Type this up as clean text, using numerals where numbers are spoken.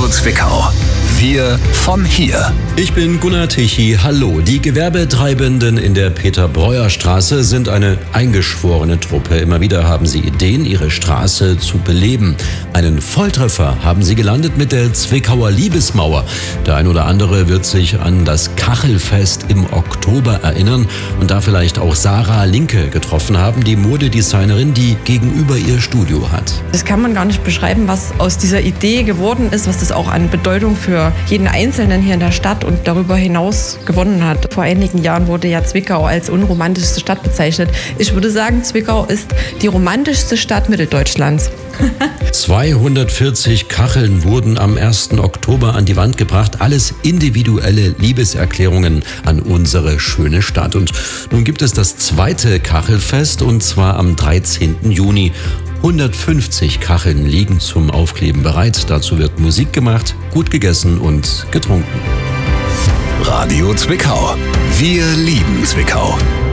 Zwickau. Wir von hier. Ich bin Gunnar Tichy. Hallo. Die Gewerbetreibenden in der Peter-Breuer-Straße sind eine eingeschworene Truppe. Immer wieder haben sie Ideen, ihre Straße zu beleben. Einen Volltreffer haben sie gelandet mit der Zwickauer Liebesmauer. Der ein oder andere wird sich an das Kachelfest im Oktober erinnern und da vielleicht auch Sarah Linke getroffen haben, die Modedesignerin, die gegenüber ihr Studio hat. Das kann man gar nicht beschreiben, was aus dieser Idee geworden ist, was das auch an Bedeutung für jeden Einzelnen hier in der Stadt und darüber hinaus gewonnen hat. Vor einigen Jahren wurde ja Zwickau als unromantischste Stadt bezeichnet. Ich würde sagen, Zwickau ist die romantischste Stadt Mitteldeutschlands. 240 Kacheln wurden am 1. Oktober an die Wand gebracht. Alles individuelle Liebeserklärungen an unsere schöne Stadt. Und nun gibt es das zweite Kachelfest und zwar am 13. Juni. 150 Kacheln liegen zum Aufkleben bereit. Dazu wird Musik gemacht, gut gegessen und getrunken. Radio Zwickau. Wir lieben Zwickau.